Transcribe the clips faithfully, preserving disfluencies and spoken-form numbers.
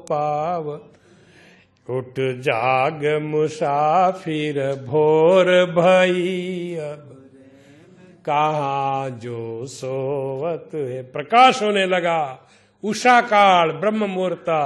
पाव। उठ जाग मुसाफिर भोर भई, अब कहाँ जो सोवत है। प्रकाश होने लगा, उषा काल, ब्रह्म मुहूर्ता।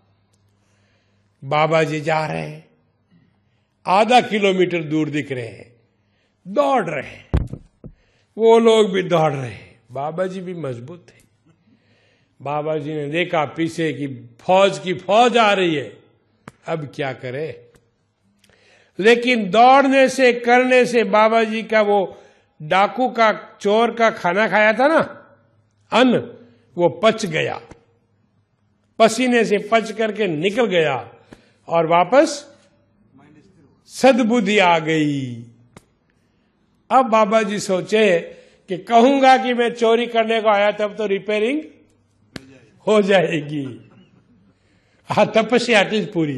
बाबा जी जा रहे हैं, आधा किलोमीटर दूर दिख रहे हैं, दौड़ रहे हैं, वो लोग भी दौड़ रहे हैं। बाबा जी भी मजबूत थे। बाबा जी ने देखा पीछे की फौज की फौज आ रही है, अब क्या करे। लेकिन दौड़ने से करने से बाबा जी का वो डाकू का, चोर का खाना खाया था ना, अन्न, वो पच गया, पसीने से पच करके निकल गया और वापस सद्बुद्धि आ गई। अब बाबा जी सोचे कि कहूंगा कि मैं चोरी करने को आया, तब तो रिपेयरिंग हो जाएगी। हाँ, तपस्या पूरी।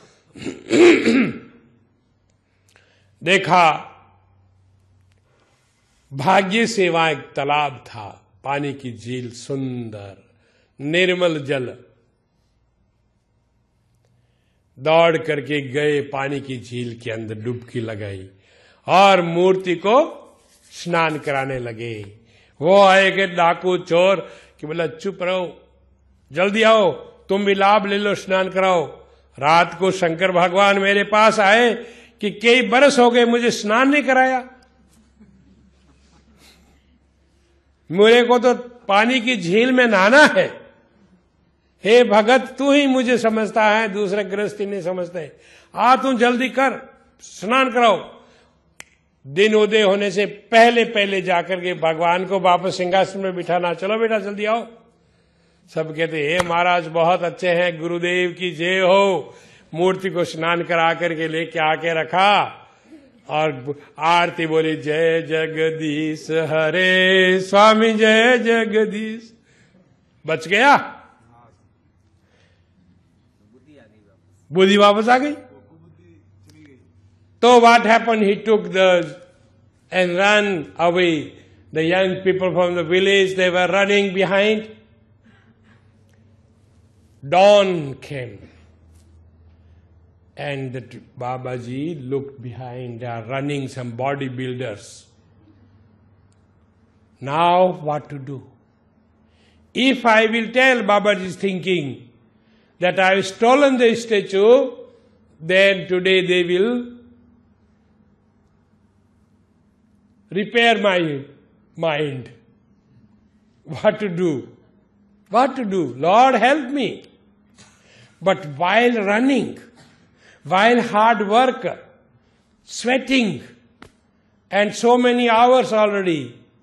देखा, भाग्य से वहां एक तालाब था, पानी की झील, सुंदर निर्मल जल। दौड़ करके गए, पानी की झील के अंदर डुबकी लगाई और मूर्ति को स्नान कराने लगे। वो आए के डाकू चोर कि बोला चुप रहो, जल्दी आओ, तुम भी लाभ ले लो, स्नान कराओ। रात को शंकर भगवान मेरे पास आए कि कई बरस हो गए मुझे स्नान नहीं कराया, मेरे को तो पानी की झील में नहाना है। हे भगत, तू ही मुझे समझता है, दूसरे गृहस्थी नहीं समझते। आ तू जल्दी कर, स्नान कराओ। दिन उदय होने से पहले पहले जाकर के भगवान को वापस सिंहासन में बिठाना। चलो बेटा जल्दी आओ। सब कहते हे महाराज बहुत अच्छे हैं, गुरुदेव की जय हो। मूर्ति को स्नान करा करके लेके आके रखा और आरती बोली, जय जगदीश हरे स्वामी, जय जगदीश। बच गया, बुद्धि वापस आ गई। तो what happened, he took the end run away. The young people from the village, they were running behind. Dawn came, and the Babaji looked behind. They are running some bodybuilders. Now what to do? If I will tell, Babaji is thinking, that I have stolen the statue, then today they will repair my mind. What to do? What to do? Lord, help me. But while running, while hard work, sweating, and so many hours already,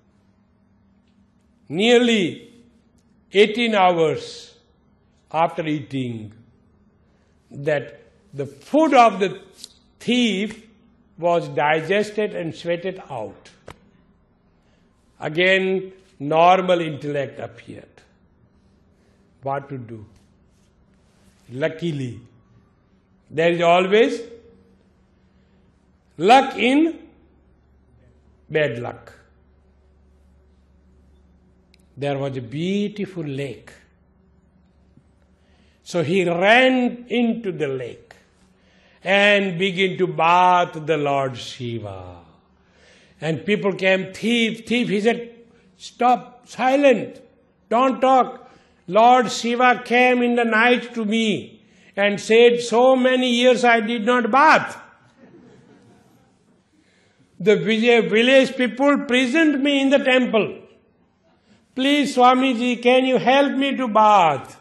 nearly eighteen hours after eating, that the food of the thief was digested and sweated out. Again, normal intellect appeared. What to do? Luckily, there is always luck in bad luck. There was a beautiful lake. So he ran into the lake and began to bath the Lord Shiva. And people came, thief, thief. He said, stop, silent, don't talk. Lord Shiva came in the night to me and said, so many years I did not bath. The village people prisoned me in the temple. Please, Swamiji, can you help me to bath?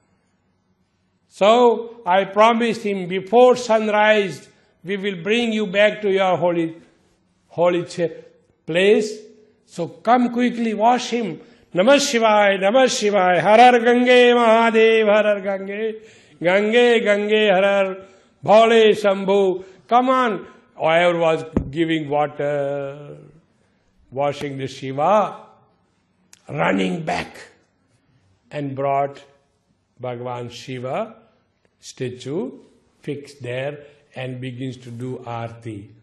So I promised him, before sunrise, we will bring you back to your holy, holy place. So come quickly, wash him. Namah Shivaya, Namah Shivaya, Har Har Gange Mahadev, Har Har Gange, Gange Gange Har Har, Bhole Shambhu. Come on. I was giving water, washing the Shiva, running back, and brought Bhagavan Shiva statue fixed there and begins to do Aarti.